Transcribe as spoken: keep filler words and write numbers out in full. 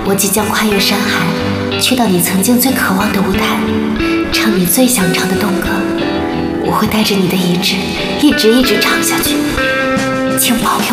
我即将跨越山海，去到你曾经最渴望的舞台，唱你最想唱的动歌。我会带着你的意志，一直一直唱下去，请保佑。